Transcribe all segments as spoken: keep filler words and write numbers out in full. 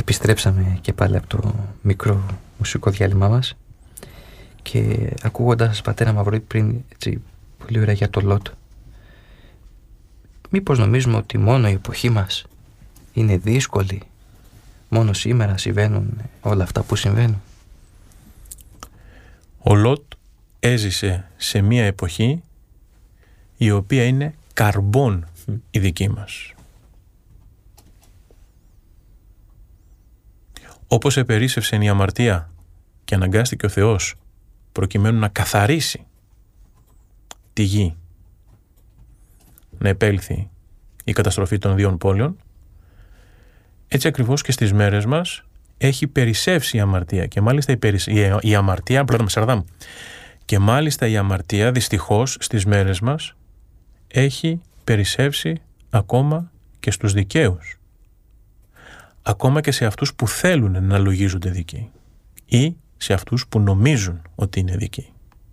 Επιστρέψαμε και πάλι από το μικρό μουσικό διάλειμμα μας και ακούγοντας πατέρα Μαυρότη πριν έτσι πολύ ωραία για το Λότ, μήπως νομίζουμε ότι μόνο η εποχή μας είναι δύσκολη, μόνο σήμερα συμβαίνουν όλα αυτά που συμβαίνουν? Ο Λότ έζησε σε μία εποχή η οποία είναι καρμπών mm. η δική μας. Όπως επερίσσευσε η αμαρτία και αναγκάστηκε ο Θεός προκειμένου να καθαρίσει τη γη, να επέλθει η καταστροφή των δύο πόλεων, έτσι ακριβώς και στις μέρες μας έχει περισσεύσει η αμαρτία και μάλιστα η, περισ... η... η αμαρτία και μάλιστα η αμαρτία δυστυχώς στις μέρες μας έχει περισσεύσει ακόμα και στους δικαίους, ακόμα και σε αυτούς που θέλουν να λογίζονται δικαίοι ή σε αυτούς που νομίζουν ότι είναι δικαίοι.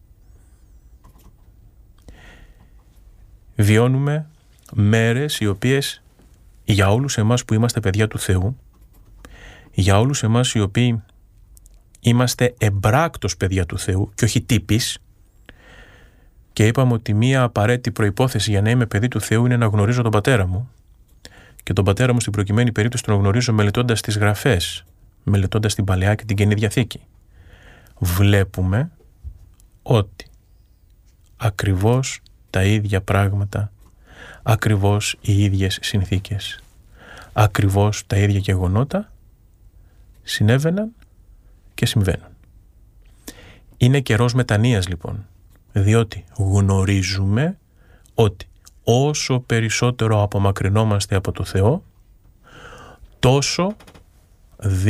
Βιώνουμε μέρες οι οποίες για όλους εμάς που είμαστε παιδιά του Θεού, για όλους εμάς οι οποίοι είμαστε εμπράκτος παιδιά του Θεού και όχι τύπης, και είπαμε ότι μία απαραίτητη προϋπόθεση για να είμαι παιδί του Θεού είναι να γνωρίζω τον πατέρα μου, και τον πατέρα μου στην προκειμένη περίπτωση τον γνωρίζω μελετώντας τις γραφές, μελετώντας την Παλαιά και την Καινή Διαθήκη. Βλέπουμε ότι ακριβώς τα ίδια πράγματα, ακριβώς οι ίδιες συνθήκες, ακριβώς τα ίδια γεγονότα συνέβαιναν και συμβαίνουν. Είναι καιρός μετανοίας λοιπόν, διότι γνωρίζουμε ότι όσο περισσότερο απομακρυνόμαστε από το Θεό, τόσο